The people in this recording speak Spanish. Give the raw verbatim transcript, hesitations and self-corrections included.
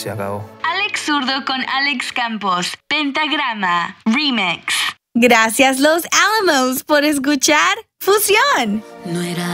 Se acabó. Alex Zurdo con Alex Campos. Pentagrama Remix. Gracias Los Alamos por escuchar Fusión. No era